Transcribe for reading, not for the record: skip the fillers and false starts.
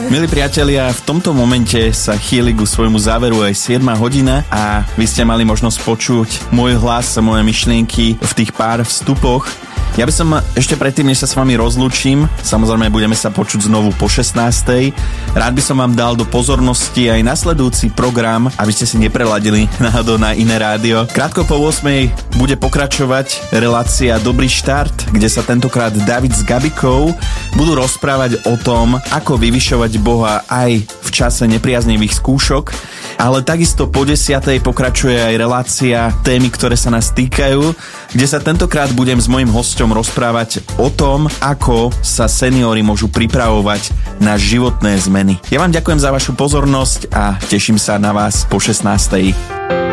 Milí priatelia, v tomto momente sa chýli ku svojmu záveru aj 7 hodina a vy ste mali možnosť počuť môj hlas a moje myšlienky v tých pár vstupoch. Ja by som ešte predtým, než sa s vami rozlúčim, samozrejme budeme sa počuť znovu po 16. Rád by som vám dal do pozornosti aj nasledujúci program, aby ste si nepreladili náhodou na iné rádio. Krátko po 8. bude pokračovať relácia Dobrý štart, kde sa tentokrát David s Gabikou budú rozprávať o tom, ako vyvyšovať Boha aj v čase nepriaznivých skúšok. Ale takisto po 10. pokračuje aj relácia Témy, ktoré sa nás týkajú, kde sa tentokrát budem s mojím hosťom rozprávať o tom, ako sa seniori môžu pripravovať na životné zmeny. Ja vám ďakujem za vašu pozornosť a teším sa na vás po 16.